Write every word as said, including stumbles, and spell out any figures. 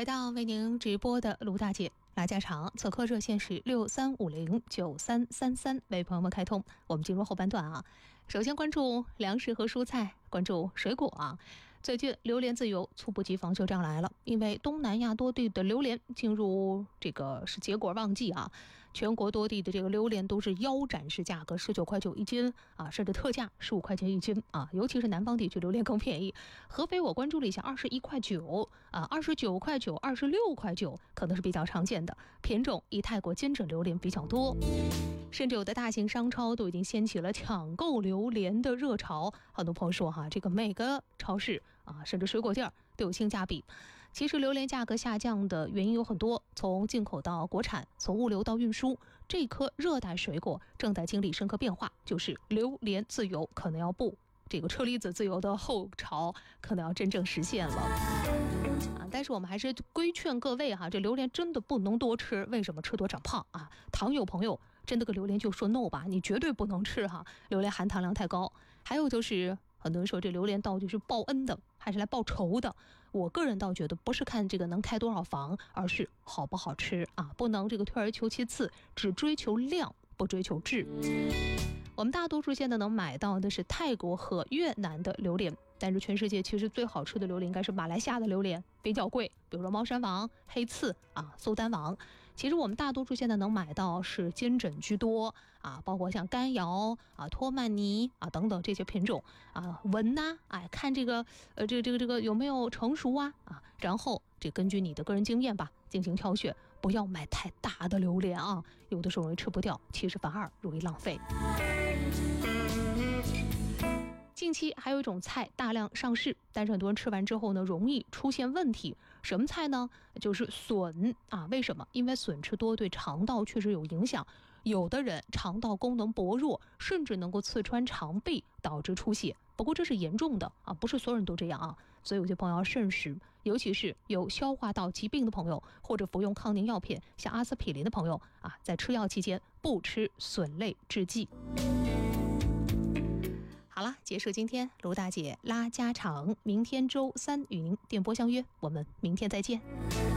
回到为您直播的卢大姐拉家常，测课热线是六三五零九三三三，为朋友们开通。我们进入后半段啊，首先关注粮食和蔬菜，关注水果啊。最近榴莲自由猝不及防就这样来了，因为东南亚多地的榴莲进入这个是结果旺季啊，全国多地的这个榴莲都是腰斩式价格，十九块九一斤啊，甚至特价十五块钱一斤啊，尤其是南方地区榴莲更便宜。合肥我关注了一下，二十一块九啊，二十九块九，二十六块九，可能是比较常见的品种，以泰国金枕榴莲比较多。甚至有的大型商超都已经掀起了抢购榴莲的热潮。很多朋友说哈，这个每个超市啊，甚至水果店都有性价比。其实榴莲价格下降的原因有很多，从进口到国产，从物流到运输，这颗热带水果正在经历深刻变化，就是榴莲自由可能要步这个车厘子自由的后潮，可能要真正实现了啊！但是我们还是规劝各位哈，这榴莲真的不能多吃，为什么？吃多长胖啊！糖友朋友真的跟榴莲就说 no 吧，你绝对不能吃哈，榴莲含糖量太高。还有就是很多人说这榴莲到底是报恩的还是来报仇的？我个人倒觉得不是看这个能开多少房，而是好不好吃啊！不能这个退而求其次，只追求量不追求质。我们大多数现在能买到的是泰国和越南的榴莲，但是全世界其实最好吃的榴莲应该是马来西亚的榴莲，比较贵，比如说猫山王、黑刺啊、苏丹王。其实我们大多数现在能买到是金枕居多啊，包括像干瑶啊、托曼尼啊等等这些品种啊，闻呐，哎，看这个呃这个这个这个有没有成熟啊啊，然后这根据你的个人经验吧进行挑选，不要买太大的榴莲啊，有的时候容易吃不掉，其实反而容易浪费。近期还有一种菜大量上市，但是很多人吃完之后呢，容易出现问题。什么菜呢？就是笋啊。为什么？因为笋吃多对肠道确实有影响，有的人肠道功能薄弱，甚至能够刺穿肠壁，导致出血。不过这是严重的啊，不是所有人都这样啊，所以有些朋友要慎食，尤其是有消化道疾病的朋友，或者服用抗凝药片，像阿司匹林的朋友啊，在吃药期间不吃笋类制剂。好了，结束今天卢大姐拉家常，明天周三与您电波相约，我们明天再见。